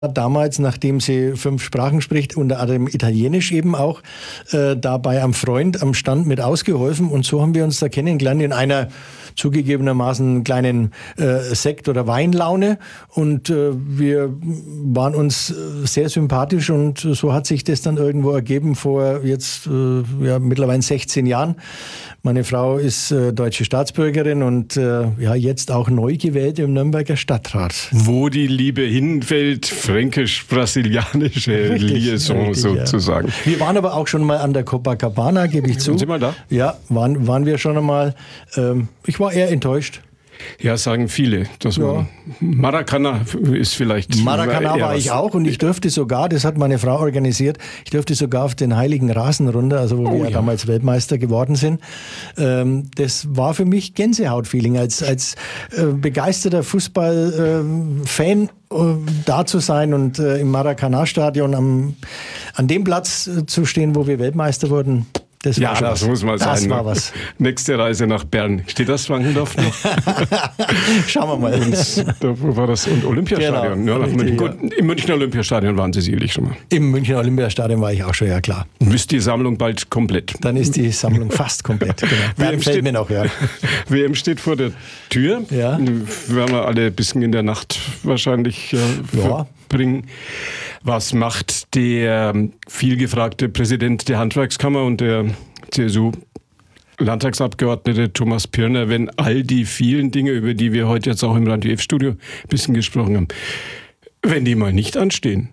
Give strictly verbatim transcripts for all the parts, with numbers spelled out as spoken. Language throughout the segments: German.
damals, nachdem sie fünf Sprachen spricht, unter anderem Italienisch eben auch, äh, dabei am Freund am Stand mit ausgeholfen. Und so haben wir uns da kennengelernt in einer zugegebenermaßen kleinen äh, Sekt- oder Weinlaune. Und äh, wir waren uns sehr sympathisch und so hat sich das dann irgendwo ergeben vor jetzt äh, ja, mittlerweile sechzehn Jahren. Meine Frau ist äh, deutsche Staatsbürgerin und äh, ja, jetzt auch neu gewählt im Nürnberger Stadtrat. Wo die Liebe hinfällt, fränkisch-brasilianische Liaison richtig, sozusagen. Ja. Wir waren aber auch schon mal an der Copacabana, gebe ich zu. Sind Sie mal da? Ja, waren, waren wir schon einmal. Ähm, ich war eher enttäuscht. Ja, sagen viele. Das ja. war Maracana ist vielleicht... Maracana war ich auch und ich durfte sogar, das hat meine Frau organisiert, ich durfte sogar auf den Heiligen Rasen runter, also wo oh, wir ja. damals Weltmeister geworden sind. Ähm, das war für mich Gänsehaut-Feeling, als, als äh, begeisterter Fußball-Fan äh, da zu sein und äh, im Maracana-Stadion am, an dem Platz äh, zu stehen, wo wir Weltmeister wurden. Das ja, das was. muss mal das sein. War was. Nächste Reise nach Bern. Steht das Frankenhof noch? Schauen wir mal. Und, da, wo war das? Und Olympiastadion. Genau, ja, richtig, München. ja. Gut, im Münchner Olympiastadion waren Sie sicherlich schon mal. Im Münchner Olympiastadion war ich auch schon, ja klar. Ist die Sammlung bald komplett? Dann ist die Sammlung fast komplett. Genau. W M fällt steht, mir noch, ja. W M steht vor der Tür. Ja. Werden wir alle ein bisschen in der Nacht wahrscheinlich äh, ja. verbringen. Was macht der vielgefragte Präsident der Handwerkskammer und der C S U-Landtagsabgeordnete Thomas Pirner, wenn all die vielen Dinge, über die wir heute jetzt auch im Radio F-Studio ein bisschen gesprochen haben, wenn die mal nicht anstehen?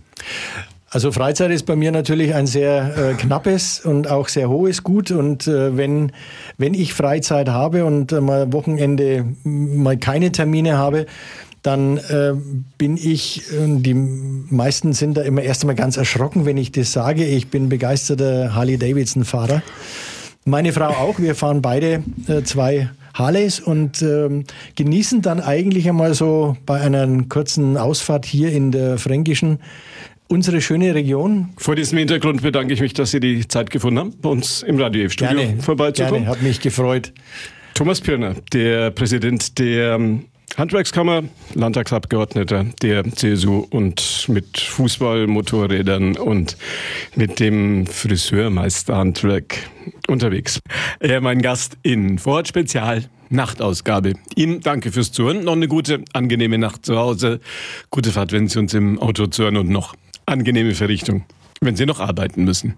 Also Freizeit ist bei mir natürlich ein sehr äh, knappes und auch sehr hohes Gut. Und äh, wenn, wenn ich Freizeit habe und äh, mal Wochenende mal keine Termine habe, dann äh, bin ich, äh, die meisten sind da immer erst einmal ganz erschrocken, wenn ich das sage. Ich bin begeisterter Harley-Davidson-Fahrer. Meine Frau auch. Wir fahren beide äh, zwei Harleys und äh, genießen dann eigentlich einmal so bei einer kurzen Ausfahrt hier in der Fränkischen unsere schöne Region. Vor diesem Hintergrund bedanke ich mich, dass Sie die Zeit gefunden haben, bei uns im Radio F-Studio vorbeizukommen. Gerne, hat mich gefreut. Thomas Pirner, der Präsident der Handwerkskammer, Landtagsabgeordneter der C S U und mit Fußball, Motorrädern und mit dem Friseurmeisterhandwerk unterwegs. Er mein Gast in Vorort Spezial Nachtausgabe. Ihnen danke fürs Zuhören. Noch eine gute, angenehme Nacht zu Hause. Gute Fahrt, wenn Sie uns im Auto zuhören und noch angenehme Verrichtung, wenn Sie noch arbeiten müssen.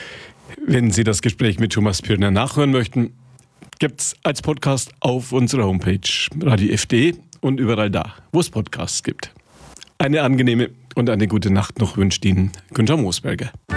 Wenn Sie das Gespräch mit Thomas Pirner nachhören möchten, gibt's als Podcast auf unserer Homepage radio f punkt de und überall da, wo es Podcasts gibt. Eine angenehme und eine gute Nacht noch wünscht Ihnen Günther Moosberger.